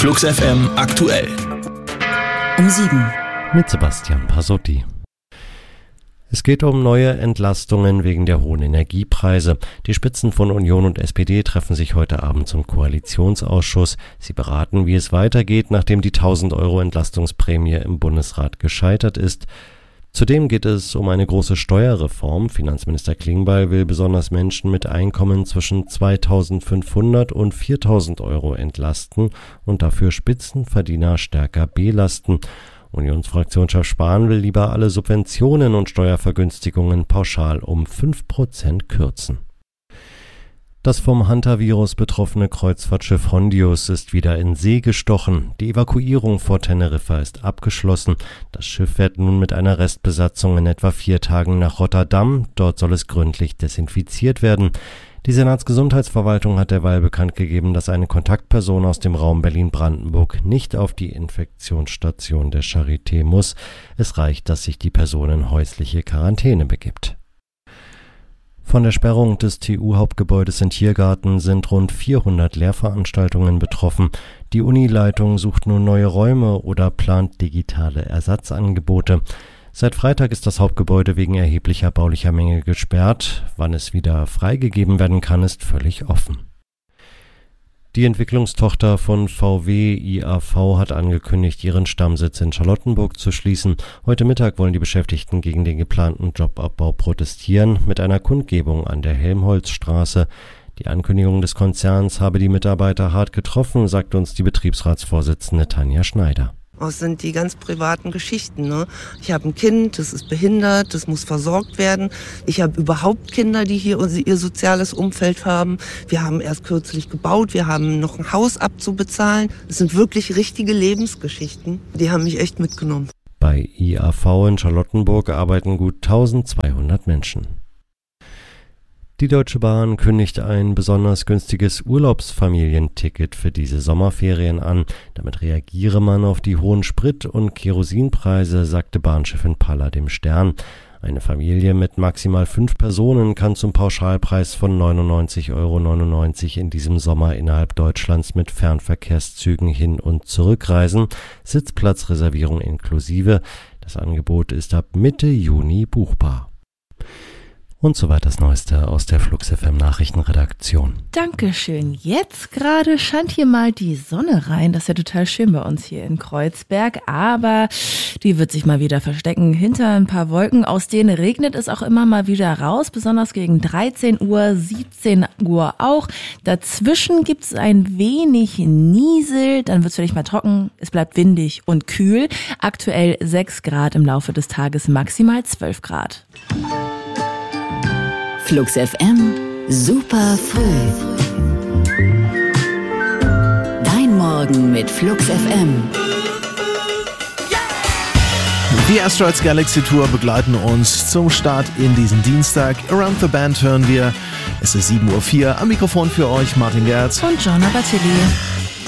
Flux FM aktuell. Um 7. Mit Sebastian Pasotti. Es geht um neue Entlastungen wegen der hohen Energiepreise. Die Spitzen von Union und SPD treffen sich heute Abend zum Koalitionsausschuss. Sie beraten, wie es weitergeht, nachdem die 1.000 € Entlastungsprämie im Bundesrat gescheitert ist. Zudem geht es um eine große Steuerreform. Finanzminister Klingbeil will besonders Menschen mit Einkommen zwischen 2.500 und 4.000 € entlasten und dafür Spitzenverdiener stärker belasten. Unionsfraktionschef Spahn will lieber alle Subventionen und Steuervergünstigungen pauschal um 5% kürzen. Das vom Hantavirus betroffene Kreuzfahrtschiff Hondius ist wieder in See gestochen. Die Evakuierung vor Teneriffa ist abgeschlossen. Das Schiff fährt nun mit einer Restbesatzung in etwa 4 Tagen nach Rotterdam. Dort soll es gründlich desinfiziert werden. Die Senatsgesundheitsverwaltung hat derweil bekannt gegeben, dass eine Kontaktperson aus dem Raum Berlin-Brandenburg nicht auf die Infektionsstation der Charité muss. Es reicht, dass sich die Person in häusliche Quarantäne begibt. Von der Sperrung des TU-Hauptgebäudes in Tiergarten sind rund 400 Lehrveranstaltungen betroffen. Die Unileitung sucht nun neue Räume oder plant digitale Ersatzangebote. Seit Freitag ist das Hauptgebäude wegen erheblicher baulicher Mängel gesperrt. Wann es wieder freigegeben werden kann, ist völlig offen. Die Entwicklungstochter von VW IAV hat angekündigt, ihren Stammsitz in Charlottenburg zu schließen. Heute Mittag wollen die Beschäftigten gegen den geplanten Jobabbau protestieren mit einer Kundgebung an der Helmholtzstraße. Die Ankündigung des Konzerns habe die Mitarbeiter hart getroffen, sagt uns die Betriebsratsvorsitzende Tanja Schneider. Das sind die ganz privaten Geschichten. Ne? Ich habe ein Kind, das ist behindert, das muss versorgt werden. Ich habe überhaupt Kinder, die hier ihr soziales Umfeld haben. Wir haben erst kürzlich gebaut, wir haben noch ein Haus abzubezahlen. Das sind wirklich richtige Lebensgeschichten. Die haben mich echt mitgenommen. Bei IAV in Charlottenburg arbeiten gut 1.200 Menschen. Die Deutsche Bahn kündigt ein besonders günstiges Urlaubsfamilienticket für diese Sommerferien an. Damit reagiere man auf die hohen Sprit- und Kerosinpreise, sagte Bahnchefin Paller dem Stern. Eine Familie mit maximal 5 Personen kann zum Pauschalpreis von 99,99 € in diesem Sommer innerhalb Deutschlands mit Fernverkehrszügen hin- und zurückreisen. Sitzplatzreservierung inklusive. Das Angebot ist ab Mitte Juni buchbar. Und soweit das Neueste aus der Flux FM Nachrichtenredaktion. Dankeschön. Jetzt gerade scheint hier mal die Sonne rein. Das ist ja total schön bei uns hier in Kreuzberg. Aber die wird sich mal wieder verstecken hinter ein paar Wolken. Aus denen regnet es auch immer mal wieder raus. Besonders gegen 13 Uhr, 17 Uhr auch. Dazwischen gibt es ein wenig Niesel. Dann wird es vielleicht mal trocken. Es bleibt windig und kühl. Aktuell 6 Grad, im Laufe des Tages maximal 12 Grad. Flux FM, super früh. Dein Morgen mit Flux FM. Die Asteroids Galaxy Tour begleiten uns zum Start in diesen Dienstag. Around the Band hören wir. Es ist 7:04 Uhr. Am Mikrofon für euch Martin Gerz und Jonna Battilli.